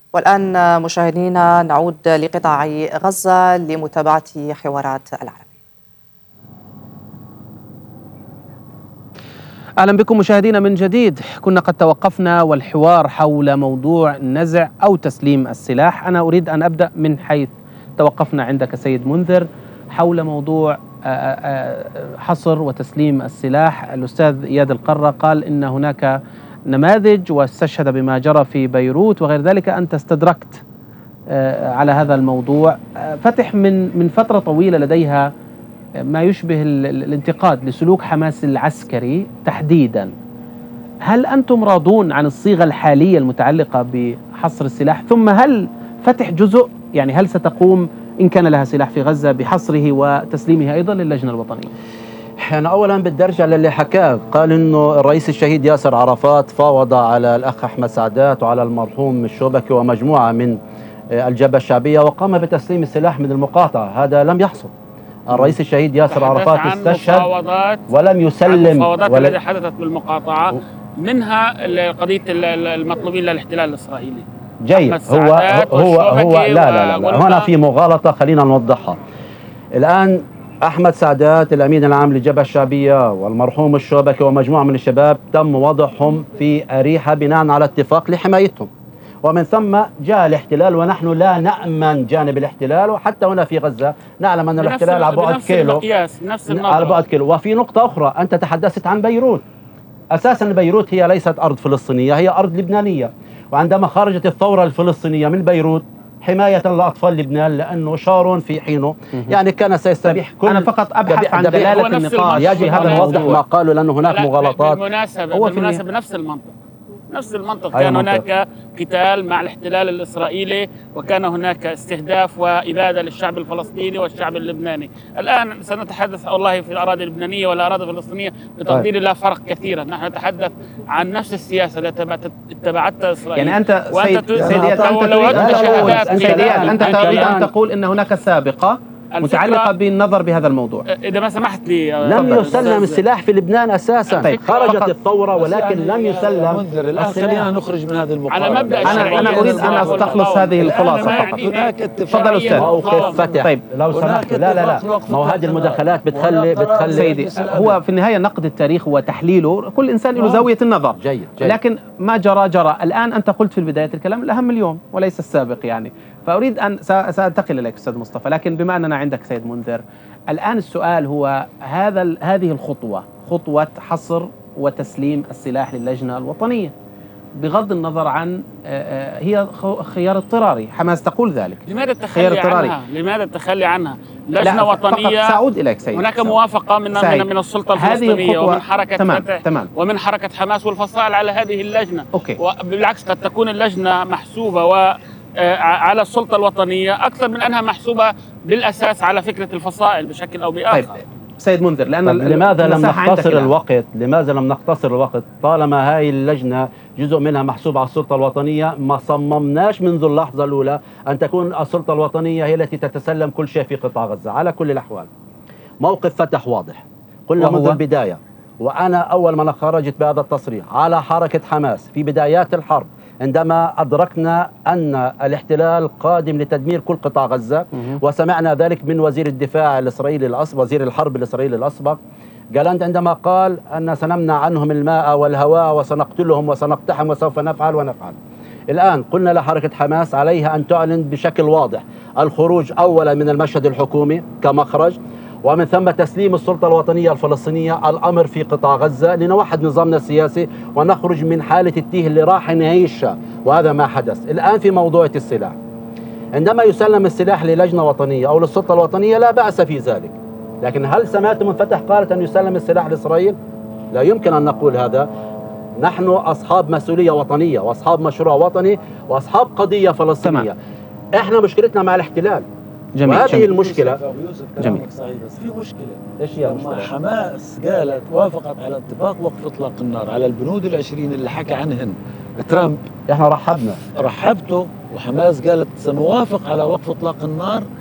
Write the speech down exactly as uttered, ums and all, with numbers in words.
والآن مشاهدينا نعود لقطاع غزة لمتابعة حوارات العرب. أهلا بكم مشاهدينا من جديد. كنا قد توقفنا والحوار حول موضوع نزع أو تسليم السلاح. أنا أريد أن أبدأ من حيث توقفنا عندك سيد منذر حول موضوع حصر وتسليم السلاح. الأستاذ إياد القرة قال إن هناك نماذج واستشهد بما جرى في بيروت وغير ذلك. أنت استدركت على هذا الموضوع. فتح من من فترة طويلة لديها ما يشبه الانتقاد لسلوك حماس العسكري تحديدا. هل أنتم راضون عن الصيغة الحالية المتعلقة بحصر السلاح؟ ثم هل فتح جزء، يعني هل ستقوم إن كان لها سلاح في غزة بحصره وتسليمه أيضا للجنة الوطنية؟ أنا أولا بدي أرجع للي حكاه، قال إنه الرئيس الشهيد ياسر عرفات فاوض على الأخ أحمد سعدات وعلى المرحوم الشوبكي ومجموعة من الجبهة الشعبية وقام بتسليم السلاح من المقاطعة. هذا لم يحصل. الرئيس الشهيد ياسر عرفات استشهد ولم يسلم. المفاوضات التي حدثت بالمقاطعة منها قضية المطلوبين للاحتلال الإسرائيلي. جيد. هو هو هو لا لا لا هنا في مغالطة، خلينا نوضحها. الآن أحمد سعدات الأمين العام للجبهة الشعبية والمرحوم الشوبكي ومجموعة من الشباب تم وضعهم في أريحة بناء على اتفاق لحمايتهم، ومن ثم جاء الاحتلال ونحن لا نأمن جانب الاحتلال. وحتى هنا في غزة نعلم أن الاحتلال على بعد كيلو، نفس على بعد كيلو. وفي نقطة أخرى، أنت تحدثت عن بيروت. أساسا بيروت هي ليست أرض فلسطينية، هي أرض لبنانية. وعندما خرجت الثورة الفلسطينية من بيروت حماية لأطفال لبنان، لأنه شارون في حينه يعني كان سيستبيح كل. أنا فقط أبحث عن دلالة النقاش. يجب هذا نوضح ما قالوا، لأنه هناك مغالطات. بالمناسبة هو بالمناسبة نفس المنطق نفس المنطق كان هناك قتال مع الاحتلال الإسرائيلي، وكان هناك استهداف وإبادة للشعب الفلسطيني والشعب اللبناني. الآن سنتحدث والله في الأراضي اللبنانية والأراضي الفلسطينية بتقدير لا فرق كثيرا. نحن نتحدث عن نفس السياسة التي اتبعتها إسرائيل. يعني أنت سيد سيديات أنت تريد أن تقول أن هناك سابقة متعلقة بالنظر بهذا الموضوع. إذا ما سمحت لي، لم يسلم السلاح في لبنان أساسا. طيب. خرجت الثورة ولكن لم يسلم. الآن خلينا نخرج من هذه المقارنة. على مبدأ أنا أنا أريد أن أستخلص هذه الخلاصة فقط. هناك اتفاق. تفضل أستاذ. موقف فتح. طيب لو سمحت. لا لا لا ما هو هذه المداخلات بتخلي بتخلي سيدي، هو في النهاية نقد التاريخ وتحليله كل إنسان له زاوية النظر. جيد. جيد. لكن ما جرى جرى. الآن أنت قلت في بداية الكلام الأهم اليوم وليس السابق، يعني فأريد أن سأنتقل إليك أستاذ مصطفى. لكن بما أننا عندك سيد منذر، الآن السؤال هو هذا هذه الخطوة، خطوة حصر وتسليم السلاح للجنة الوطنية، بغض النظر عن هي خيار اضطراري، حماس تقول ذلك. لماذا التخلي عنها؟ لماذا التخلي عنها؟ لجنة وطنية. سأعود إليك سيد. هناك موافقة من من, من السلطة الفلسطينية ومن حركة تمام. فتح تمام. ومن حركة حماس والفصائل على هذه اللجنة. أوكي. وبالعكس قد تكون اللجنة محسوبة و على السلطة الوطنية أكثر من أنها محسوبة بالأساس على فكرة الفصائل بشكل أو بآخر. طيب سيد منذر، لأن لماذا لم نختصر الوقت؟ لماذا لم نختصر الوقت؟ طالما هاي اللجنة جزء منها محسوب على السلطة الوطنية، ما صممناش منذ اللحظة الأولى أن تكون السلطة الوطنية هي التي تتسلم كل شيء في قطاع غزة. على كل الأحوال موقف فتح واضح، قلنا منذ البداية، وأنا أول ما خرجت بهذا التصريح على حركة حماس في بدايات الحرب عندما أدركنا أن الاحتلال قادم لتدمير كل قطاع غزة، وسمعنا ذلك من وزير الدفاع الإسرائيلي الأسبق، وزير الحرب الإسرائيلي الأسبق جالانت، عندما قال أن سنمنع عنهم الماء والهواء وسنقتلهم وسنقتحم وسوف نفعل ونفعل. الآن قلنا لحركة حماس عليها أن تعلن بشكل واضح الخروج أولا من المشهد الحكومي كمخرج، ومن ثم تسليم السلطة الوطنية الفلسطينية الأمر في قطاع غزة لنوحد نظامنا السياسي ونخرج من حالة التيه اللي راح نعيشها، وهذا ما حدث. الآن في موضوع السلاح، عندما يسلم السلاح للجنة وطنية أو للسلطة الوطنية لا بأس في ذلك، لكن هل سمعت من فتح قالت أن يسلم السلاح لإسرائيل؟ لا يمكن أن نقول هذا. نحن أصحاب مسؤولية وطنية وأصحاب مشروع وطني وأصحاب قضية فلسطينية. تمام. إحنا مشكلتنا مع الاحتلال. جميل. وهذه جميل. المشكلة. جميل. صحيح، بس في مشكلة. ايش هي المشكلة؟ حماس قالت وافقت على اتفاق وقف اطلاق النار على البنود العشرين اللي حكى عنهن ترامب. احنا رحبنا رحبته، وحماس قالت سنوافق على وقف اطلاق النار